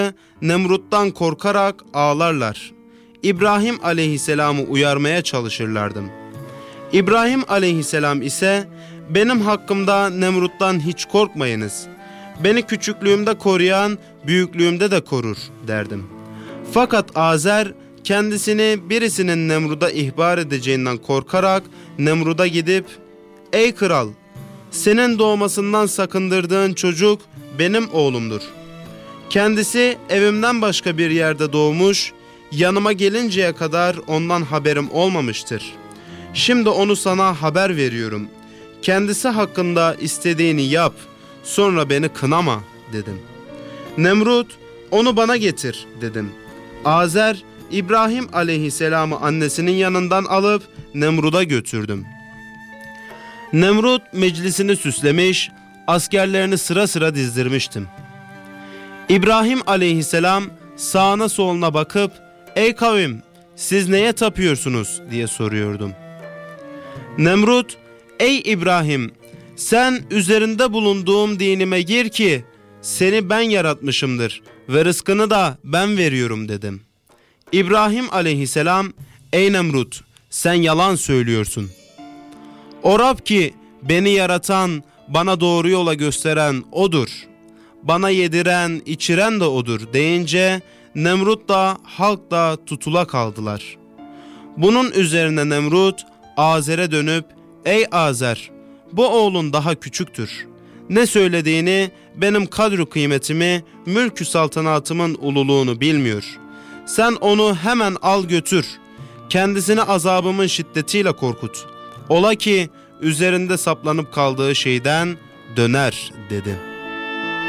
Nemrut'tan korkarak ağlarlar. İbrahim aleyhisselamı uyarmaya çalışırlardı. İbrahim aleyhisselam ise benim hakkımda Nemrut'tan hiç korkmayınız. Beni küçüklüğümde koruyan büyüklüğümde de korur derdim. Fakat Azer kendisini birisinin Nemrut'a ihbar edeceğinden korkarak Nemrut'a gidip "Ey kral, senin doğmasından sakındırdığın çocuk benim oğlumdur. Kendisi evimden başka bir yerde doğmuş, yanıma gelinceye kadar ondan haberim olmamıştır. Şimdi onu sana haber veriyorum. Kendisi hakkında istediğini yap, sonra beni kınama" dedim. Nemrut, "Onu bana getir" dedim. Azer, İbrahim aleyhisselamı annesinin yanından alıp Nemrut'a götürdüm. Nemrut meclisini süslemiş, askerlerini sıra sıra dizdirmiştim. İbrahim aleyhisselam sağına soluna bakıp "Ey kavim, siz neye tapıyorsunuz?" diye soruyordum. Nemrut, "Ey İbrahim, sen üzerinde bulunduğum dinime gir ki seni ben yaratmışımdır ve rızkını da ben veriyorum" dedim. İbrahim aleyhisselam, "Ey Nemrut, sen yalan söylüyorsun. O Rab ki beni yaratan, bana doğru yola gösteren O'dur. Bana yediren, içiren de O'dur" deyince Nemrut da halk da tutula kaldılar. Bunun üzerine Nemrut Azer'e dönüp "Ey Azer, bu oğlun daha küçüktür. Ne söylediğini, benim kadru kıymetimi, mülkü saltanatımın ululuğunu bilmiyor. Sen onu hemen al götür. Kendisini azabımın şiddetiyle korkut. Ola ki üzerinde saplanıp kaldığı şeyden döner" dedi.